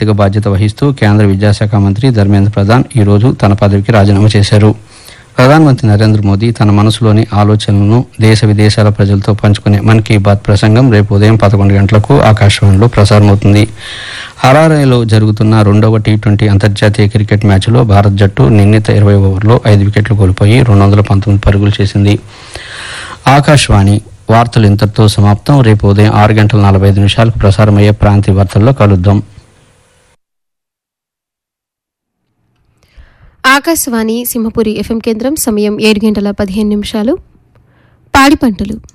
నైతిక బాధ్యత వహిస్తూ కేంద్ర విద్యాశాఖ మంత్రి ధర్మేంద్ర ప్రధాన్ ఈరోజు తన పదవికి రాజీనామా చేశారు. ప్రధానమంత్రి నరేంద్ర మోదీ తన మనసులోని ఆలోచనలను దేశ విదేశాల ప్రజలతో పంచుకునే మన్ కీ బాత్ ప్రసంగం రేపు ఉదయం 11 గంటలకు ఆకాశవాణిలో ప్రసారమవుతుంది. హరారేలో జరుగుతున్న 2వ టీ20 అంతర్జాతీయ క్రికెట్ మ్యాచ్లో భారత్ జట్టు నిర్ణీత 20 ఓవర్లో 5 వికెట్లు కోల్పోయి 219 పరుగులు చేసింది. ఆకాశవాణి వార్తలు ఇంతటితో సమాప్తం. రేపు ఉదయం 6:45 ప్రసారమయ్యే ప్రాంతీయ వార్తల్లో కలుద్దాం. ఆకాశవాణి సింహపురి ఎఫ్ఎం కేంద్రం. సమయం 7:15. పాడి పంటలు.